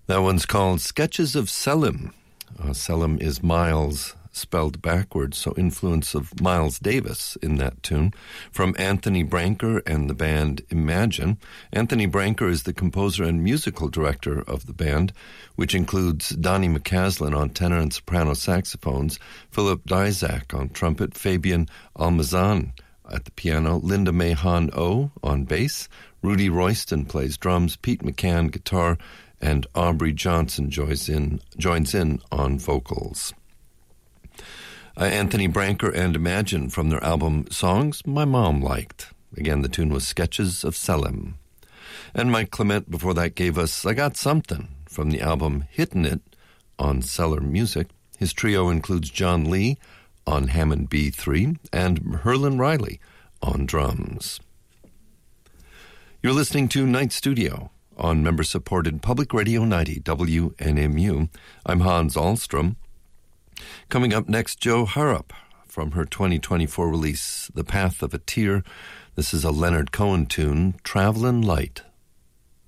That one's called Sketches of Selim. Selim is Miles spelled backwards, so influence of Miles Davis in that tune. From Anthony Branker and the band Imagine. Anthony Branker is the composer and musical director of the band, which includes Donnie McCaslin on tenor and soprano saxophones, Philip Dizak on trumpet, Fabian Almazan at the piano, Linda May Han-O on bass, Rudy Royston plays drums, Pete McCann guitar, and Aubrey Johnson joins in on vocals. Anthony Branker and Imagine from their album Songs My Mom Liked. Again, the tune was Sketches of Selim. And Mike Clement before that gave us I Got Something from the album Hittin' It on Cellar Music. His trio includes John Lee on Hammond B3 and Herlin Riley on drums. You're listening to Night Studio on member-supported Public Radio 90 WNMU. I'm Hans Ahlstrom. Coming up next, Jo Harrop from her 2024 release, The Path of a Tear. This is a Leonard Cohen tune, Travelin' Light.